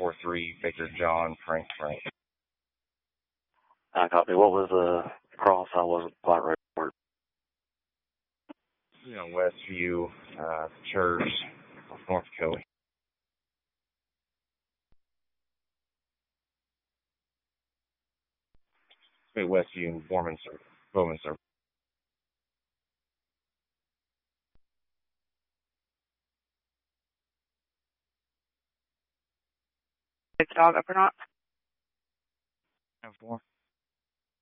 443, Victor John, Frank. I copy. What was the cross? I wasn't quite ready for it. Westview, Church, North Kelly. Westview and Bowman Circle. Is the dog up or not? 10-4.